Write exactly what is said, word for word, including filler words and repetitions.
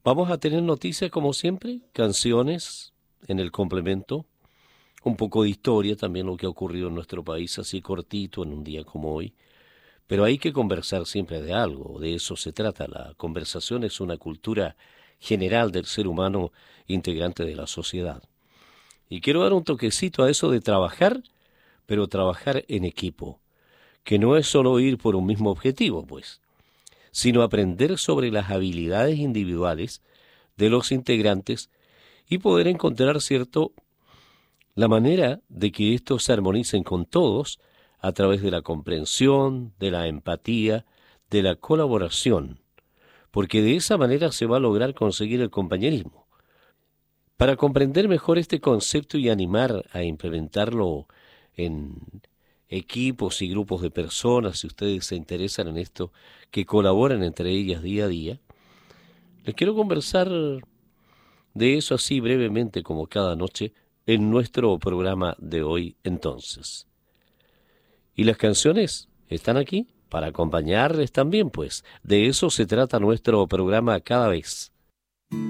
Vamos a tener noticias como siempre, canciones en el complemento, un poco de historia también lo que ha ocurrido en nuestro país, así cortito en un día como hoy. Pero hay que conversar siempre de algo, de eso se trata. La conversación es una cultura general del ser humano integrante de la sociedad. Y quiero dar un toquecito a eso de trabajar, pero trabajar en equipo, que no es solo ir por un mismo objetivo, pues, sino aprender sobre las habilidades individuales de los integrantes y poder encontrar, cierto, la manera de que estos se armonicen con todos a través de la comprensión, de la empatía, de la colaboración, porque de esa manera se va a lograr conseguir el compañerismo. Para comprender mejor este concepto y animar a implementarlo en equipos y grupos de personas, si ustedes se interesan en esto, que colaboran entre ellas día a día, les quiero conversar de eso así brevemente como cada noche en nuestro programa de hoy entonces. Y las canciones están aquí para acompañarles también, pues de eso se trata nuestro programa cada vez.